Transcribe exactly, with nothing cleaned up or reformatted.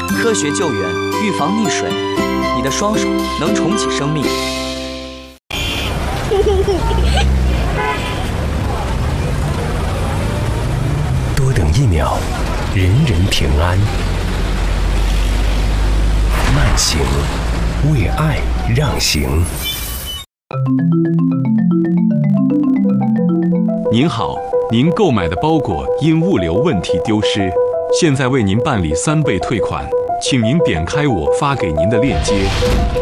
科学救援，预防溺水，你的双手能重启生命。 多等一秒，人人平安。慢行，为爱让行。 您好，您购买的包裹因物流问题丢失，现在为您办理三倍退款，请您点开我发给您的链接。